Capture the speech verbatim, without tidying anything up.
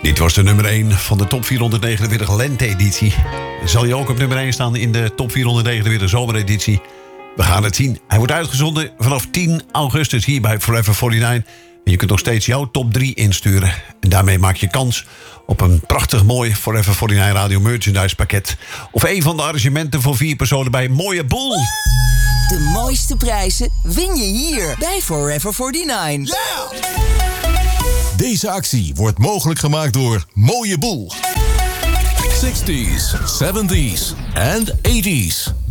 Dit was de nummer één van de top vierhonderdnegenenveertig lente-editie. Zal je ook op nummer één staan in de top vierhonderdnegenenveertig zomereditie? We gaan het zien. Hij wordt uitgezonden vanaf tien augustus hier bij Forever negenenveertig. En je kunt nog steeds jouw top drie insturen. En daarmee maak je kans op een prachtig mooi Forever negenenveertig Radio Merchandise pakket. Of een van de arrangementen voor vier personen bij Mooie Boel. De mooiste prijzen win je hier bij Forever negenenveertig. Yeah! Deze actie wordt mogelijk gemaakt door Mooie Boel. zestig's, zeventig's en tachtig's.